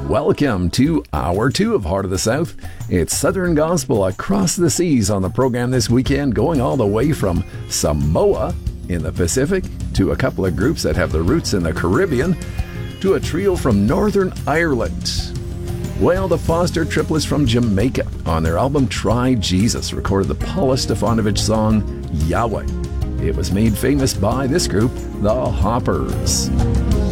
Welcome to Hour 2 of Heart of the South. It's Southern Gospel across the seas on the program this weekend, going all the way from Samoa in the Pacific to a couple of groups that have their roots in the Caribbean to a trio from Northern Ireland. Well, the Foster triplets from Jamaica on their album Try Jesus recorded the Paula Stefanovic song Yahweh. It was made famous by this group, the Hoppers.